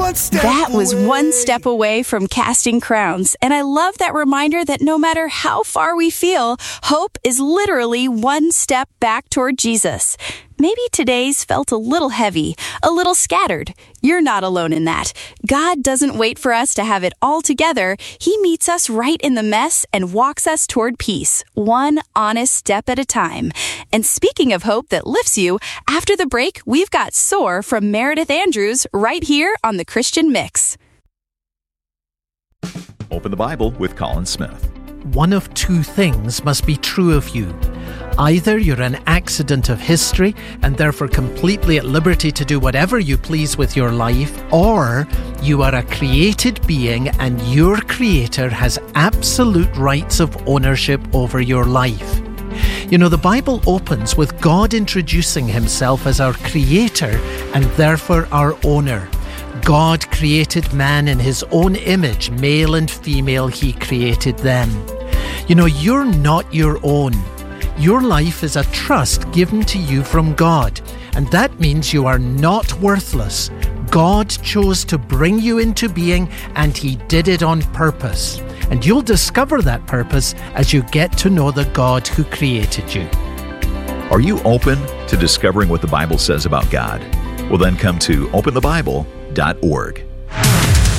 That was one step away from casting crowns. And I love that reminder that no matter how far we feel, hope is literally one step back toward Jesus. Maybe today's felt a little heavy, a little scattered. You're not alone in that. God doesn't wait for us to have it all together. He meets us right in the mess and walks us toward peace, one honest step at a time. And speaking of hope that lifts you, after the break, we've got Soar from Meredith Andrews right here on The Christian Mix. Open the Bible with Colin Smith. One of two things must be true of you. Either you're an accident of history and therefore completely at liberty to do whatever you please with your life, or you are a created being and your Creator has absolute rights of ownership over your life. You know, the Bible opens with God introducing Himself as our Creator and therefore our owner. God created man in His own image, male and female He created them. You know, you're not your own. Your life is a trust given to you from God, and that means you are not worthless. God chose to bring you into being, and He did it on purpose. And you'll discover that purpose as you get to know the God who created you. Are you open to discovering what the Bible says about God? Well, then come to openthebible.org.